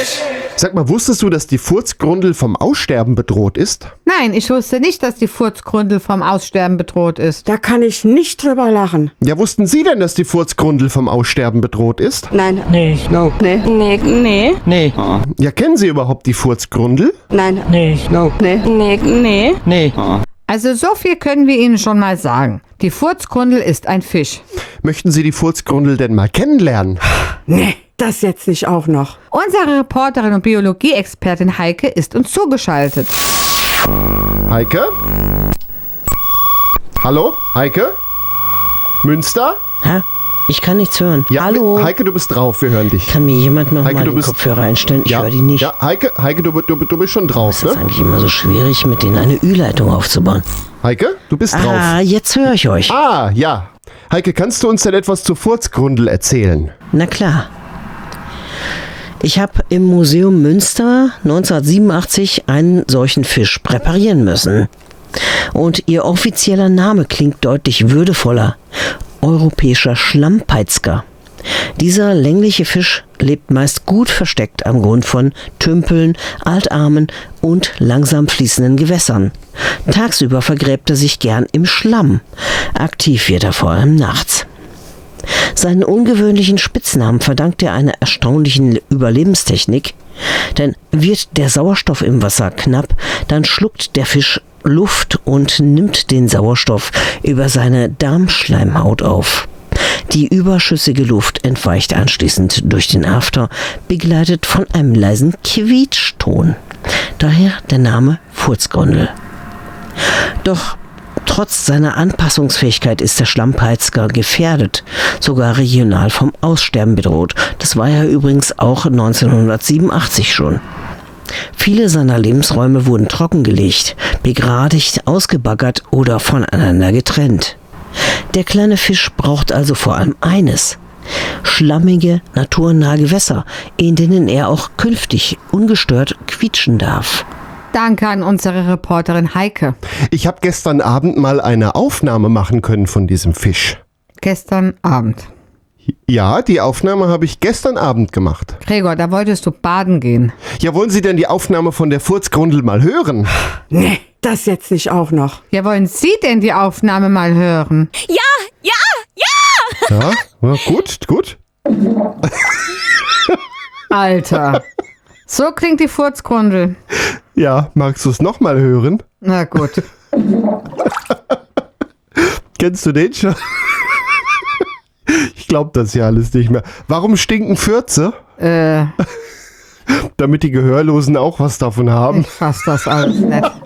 Sag mal, wusstest du, dass die Furzgrundel vom Aussterben bedroht ist? Nein, ich wusste nicht, dass die Furzgrundel vom Aussterben bedroht ist. Da kann ich nicht drüber lachen. Ja, wussten Sie denn, dass die Furzgrundel vom Aussterben bedroht ist? Nein. Nee. No. Nee. Nee. Nee. Nee. Ja, kennen Sie überhaupt die Furzgrundel? Nein. Nee. No. Nee. Nee. Nee. Nee. Also so viel können wir Ihnen schon mal sagen. Die Furzgrundel ist ein Fisch. Möchten Sie die Furzgrundel denn mal kennenlernen? Nee. Das jetzt nicht auch noch. Unsere Reporterin und Biologie-Expertin Heike ist uns zugeschaltet. Heike? Hallo? Heike? Münster? Hä? Ich kann nichts hören. Ja, Hallo? Heike, du bist drauf, wir hören dich. Kann mir jemand noch Heike, mal du die bist- Kopfhörer einstellen? Ich Ja, höre die nicht. Ja, Heike, du bist schon drauf, Das ist ne? eigentlich immer so schwierig, mit denen eine Ü-Leitung aufzubauen. Heike, du bist drauf. Jetzt höre ich euch. Ah, ja. Heike, kannst du uns denn etwas zur Furzgrundel erzählen? Na klar. Ich habe im Museum Münster 1987 einen solchen Fisch präparieren müssen. Und ihr offizieller Name klingt deutlich würdevoller. Europäischer Schlammpeitzger. Dieser längliche Fisch lebt meist gut versteckt am Grund von Tümpeln, Altarmen und langsam fließenden Gewässern. Tagsüber vergräbt er sich gern im Schlamm. Aktiv wird er vor allem nachts. Seinen ungewöhnlichen Spitznamen verdankt er einer erstaunlichen Überlebenstechnik, denn wird der Sauerstoff im Wasser knapp, dann schluckt der Fisch Luft und nimmt den Sauerstoff über seine Darmschleimhaut auf. Die überschüssige Luft entweicht anschließend durch den After, begleitet von einem leisen Quietschton. Daher der Name Furzgrundel. Doch trotz seiner Anpassungsfähigkeit ist der Schlammpeitzger gefährdet, sogar regional vom Aussterben bedroht. Das war ja übrigens auch 1987 schon. Viele seiner Lebensräume wurden trockengelegt, begradigt, ausgebaggert oder voneinander getrennt. Der kleine Fisch braucht also vor allem eines: schlammige, naturnahe Gewässer, in denen er auch künftig ungestört quietschen darf. Danke an unsere Reporterin Heike. Ich habe gestern Abend mal eine Aufnahme machen können von diesem Fisch. Gestern Abend. Ja, die Aufnahme habe ich gestern Abend gemacht. Gregor, da wolltest du baden gehen. Ja, wollen Sie denn die Aufnahme von der Furzgrundel mal hören? Nee. Das jetzt nicht auch noch. Ja, wollen Sie denn die Aufnahme mal hören? Ja, gut. Alter. So klingt die Furzgrundel. Ja, magst du es nochmal hören? Na gut. Kennst du den schon? Ich glaube das ja alles nicht mehr. Warum stinken Fürze? Damit die Gehörlosen auch was davon haben. Ich fass das alles nicht.